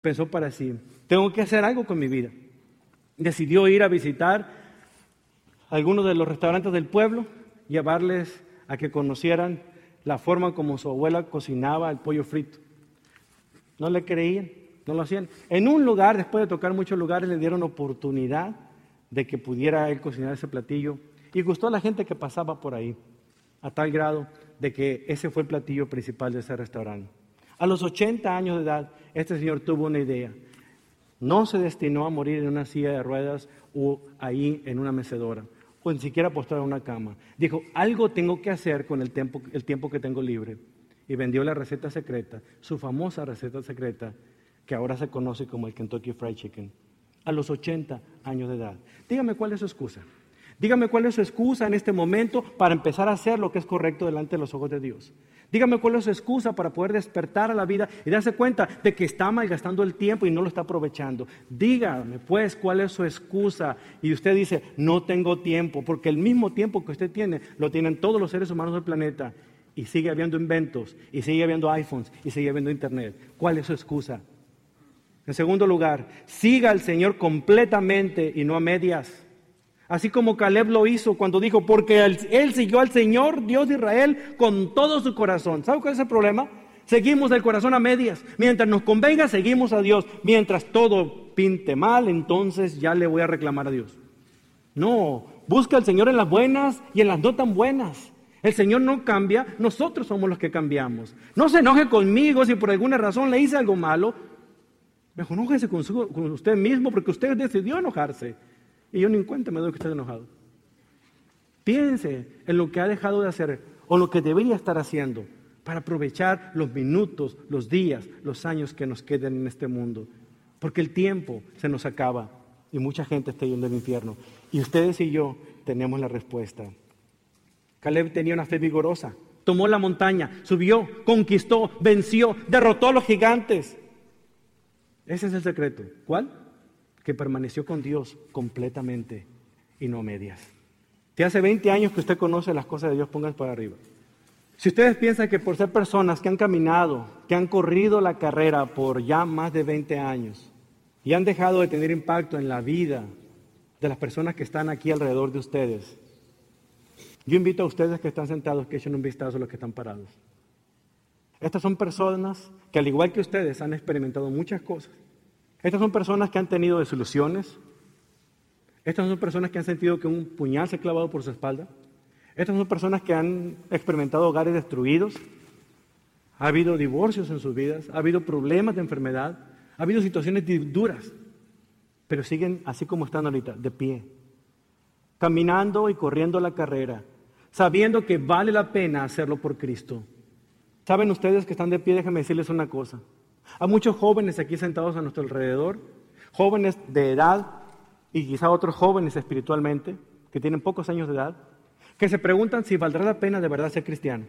Pensó para sí, tengo que hacer algo con mi vida. Decidió ir a visitar algunos de los restaurantes del pueblo, llevarles a que conocieran la forma como su abuela cocinaba el pollo frito. No le creían, no lo hacían. En un lugar, después de tocar muchos lugares, le dieron oportunidad de que pudiera él cocinar ese platillo. Y gustó a la gente que pasaba por ahí, a tal grado de que ese fue el platillo principal de ese restaurante. A los 80 años de edad, este señor tuvo una idea. No se destinó a morir en una silla de ruedas o ahí en una mecedora, o ni siquiera postrado en una cama. Dijo, algo tengo que hacer con el tiempo que tengo libre. Y vendió la receta secreta, su famosa receta secreta, que ahora se conoce como el Kentucky Fried Chicken. A los 80 años de edad. Dígame cuál es su excusa. Dígame cuál es su excusa en este momento para empezar a hacer lo que es correcto delante de los ojos de Dios. Dígame cuál es su excusa para poder despertar a la vida y darse cuenta de que está malgastando el tiempo y no lo está aprovechando. Dígame pues cuál es su excusa. Y usted dice, no tengo tiempo, porque el mismo tiempo que usted tiene, lo tienen todos los seres humanos del planeta. Y sigue habiendo inventos, y sigue habiendo iPhones, y sigue habiendo Internet. ¿Cuál es su excusa? En segundo lugar, siga al Señor completamente y no a medias. Así como Caleb lo hizo cuando dijo, porque él siguió al Señor, Dios de Israel, con todo su corazón. ¿Sabe cuál es el problema? Seguimos el corazón a medias. Mientras nos convenga, seguimos a Dios. Mientras todo pinte mal, entonces ya le voy a reclamar a Dios. No, busca al Señor en las buenas y en las no tan buenas. El Señor no cambia, nosotros somos los que cambiamos. No se enoje conmigo si por alguna razón le hice algo malo. Mejor enójese con usted mismo porque usted decidió enojarse. Y yo ni en cuenta me doy que esté enojado. Piense en lo que ha dejado de hacer o lo que debería estar haciendo para aprovechar los minutos, los días, los años que nos queden en este mundo. Porque el tiempo se nos acaba y mucha gente está yendo al infierno. Y ustedes y yo tenemos la respuesta. Caleb tenía una fe vigorosa. Tomó la montaña, subió, conquistó, venció, derrotó a los gigantes. Ese es el secreto. ¿Cuál? Que permaneció con Dios completamente y no a medias. Si hace 20 años que usted conoce las cosas de Dios, pónganse para arriba. Si ustedes piensan que por ser personas que han caminado, que han corrido la carrera por ya más de 20 años y han dejado de tener impacto en la vida de las personas que están aquí alrededor de ustedes, yo invito a ustedes que están sentados que echen un vistazo a los que están parados. Estas son personas que al igual que ustedes han experimentado muchas cosas. Estas son personas que han tenido desilusiones. Estas son personas que han sentido que un puñal se ha clavado por su espalda. Estas son personas que han experimentado hogares destruidos. Ha habido divorcios en sus vidas. Ha habido problemas de enfermedad. Ha habido situaciones duras. Pero siguen así como están ahorita, de pie. Caminando y corriendo la carrera. Sabiendo que vale la pena hacerlo por Cristo. ¿Saben ustedes que están de pie? Déjenme decirles una cosa. Hay muchos jóvenes aquí sentados a nuestro alrededor, jóvenes de edad y quizá otros jóvenes espiritualmente, que tienen pocos años de edad, que se preguntan si valdrá la pena de verdad ser cristiano.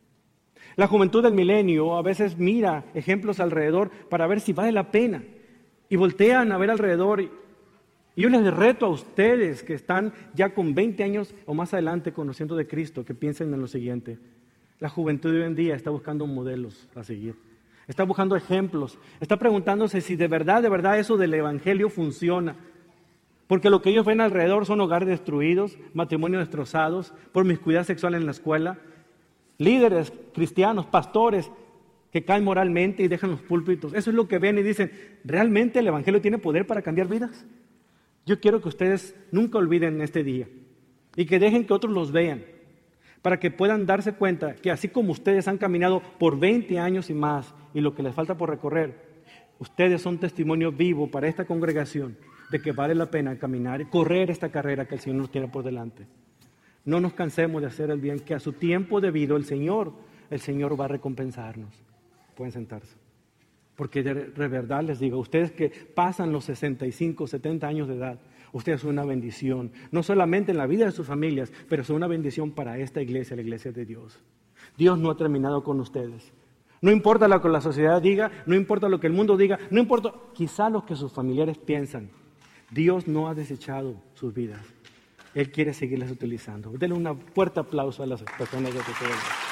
La juventud del milenio a veces mira ejemplos alrededor para ver si vale la pena y voltean a ver alrededor. Y yo les reto a ustedes que están ya con 20 años o más adelante conociendo de Cristo, que piensen en lo siguiente. La juventud de hoy en día está buscando modelos a seguir. Está buscando ejemplos, está preguntándose si de verdad eso del evangelio funciona. Porque lo que ellos ven alrededor son hogares destruidos, matrimonios destrozados, promiscuidad sexual en la escuela, líderes cristianos, pastores que caen moralmente y dejan los púlpitos. Eso es lo que ven y dicen, ¿realmente el evangelio tiene poder para cambiar vidas? Yo quiero que ustedes nunca olviden este día y que dejen que otros los vean, para que puedan darse cuenta que así como ustedes han caminado por 20 años y más, y lo que les falta por recorrer, ustedes son testimonio vivo para esta congregación de que vale la pena caminar y correr esta carrera que el Señor nos tiene por delante. No nos cansemos de hacer el bien, que a su tiempo debido el Señor va a recompensarnos. Pueden sentarse. Porque de verdad les digo, ustedes que pasan los 65, 70 años de edad, ustedes son una bendición, no solamente en la vida de sus familias, pero son una bendición para esta iglesia, la iglesia de Dios. Dios no ha terminado con ustedes. No importa lo que la sociedad diga, no importa lo que el mundo diga, no importa quizá lo que sus familiares piensan. Dios no ha desechado sus vidas. Él quiere seguirlas utilizando. Denle un fuerte aplauso a las personas de ustedes.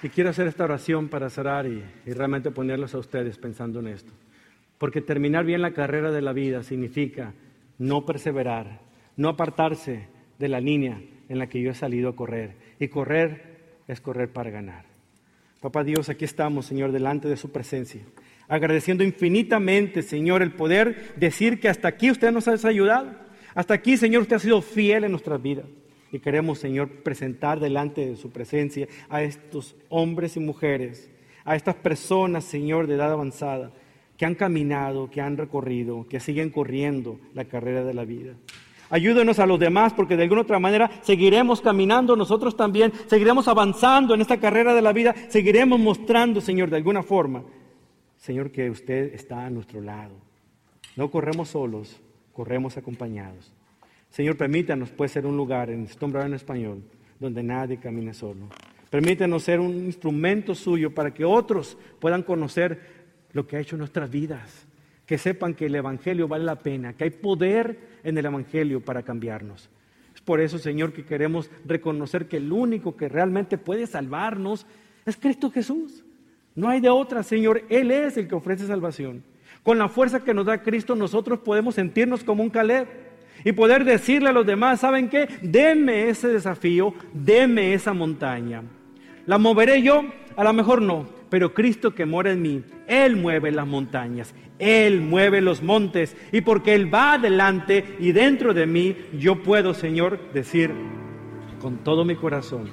Y quiero hacer esta oración para cerrar y realmente ponerlos a ustedes pensando en esto. Porque terminar bien la carrera de la vida significa no perseverar, no apartarse de la línea en la que yo he salido a correr. Y correr es correr para ganar. Papá Dios, aquí estamos, Señor, delante de su presencia, agradeciendo infinitamente, Señor, el poder decir que hasta aquí usted nos ha ayudado. Hasta aquí, Señor, usted ha sido fiel en nuestras vidas. Y queremos, Señor, presentar delante de su presencia a estos hombres y mujeres, a estas personas, Señor, de edad avanzada, que han caminado, que han recorrido, que siguen corriendo la carrera de la vida. Ayúdenos a los demás, porque de alguna otra manera seguiremos caminando nosotros también, seguiremos avanzando en esta carrera de la vida, seguiremos mostrando, Señor, de alguna forma, Señor, que usted está a nuestro lado. No corremos solos, corremos acompañados. Señor, permítanos pues ser un lugar en Stone en español donde nadie camine solo. Permítanos ser un instrumento suyo para que otros puedan conocer lo que ha hecho en nuestras vidas, que sepan que el Evangelio vale la pena, que hay poder en el Evangelio para cambiarnos. Es por eso, Señor, que queremos reconocer que el único que realmente puede salvarnos es Cristo Jesús. No hay de otra, Señor. Él es el que ofrece salvación. Con la fuerza que nos da Cristo, nosotros podemos sentirnos como un Caleb y poder decirle a los demás, ¿saben qué? Denme ese desafío, denme esa montaña. ¿La moveré yo? A lo mejor no, pero Cristo que mora en mí, Él mueve las montañas, Él mueve los montes, y porque Él va adelante y dentro de mí, yo puedo, Señor, decir con todo mi corazón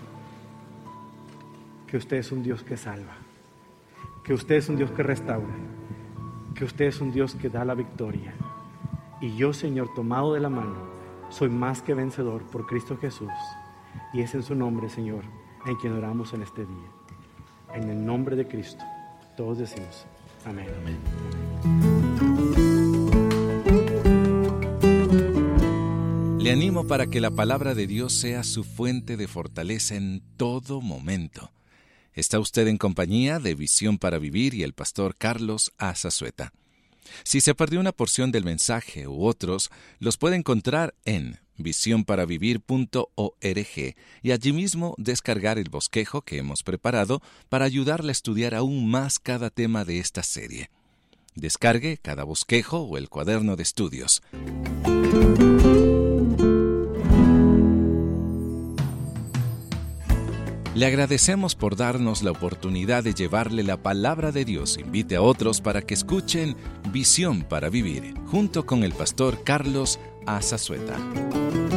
que usted es un Dios que salva, que usted es un Dios que restaura, que usted es un Dios que da la victoria. Y yo, Señor, tomado de la mano, soy más que vencedor por Cristo Jesús. Y es en su nombre, Señor, en quien oramos en este día. En el nombre de Cristo, todos decimos amén. Amén. Le animo para que la palabra de Dios sea su fuente de fortaleza en todo momento. Está usted en compañía de Visión para Vivir y el pastor Carlos A. Zazueta. Si se perdió una porción del mensaje u otros, los puede encontrar en visionparavivir.org y allí mismo descargar el bosquejo que hemos preparado para ayudarle a estudiar aún más cada tema de esta serie. Descargue cada bosquejo o el cuaderno de estudios. Le agradecemos por darnos la oportunidad de llevarle la palabra de Dios. Invite a otros para que escuchen Visión para Vivir, junto con el pastor Carlos A. Zazueta.